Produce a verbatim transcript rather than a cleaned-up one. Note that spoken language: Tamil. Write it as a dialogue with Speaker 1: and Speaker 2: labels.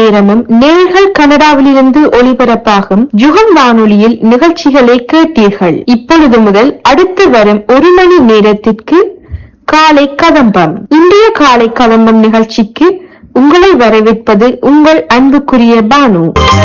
Speaker 1: நேரமும் நேர்கள் கனடாவிலிருந்து ஒளிபரப்பாகும் யுகம் வானொலியில் நிகழ்ச்சிகளை கேட்டீர்கள். இப்பொழுது முதல் அடுத்து வரும் ஒரு மணி நேரத்திற்கு காலை கதம்பம். இன்றைய காலை கதம்பம் நிகழ்ச்சிக்கு உங்களை வரவேற்பது உங்கள் அன்புக்குரிய பானு.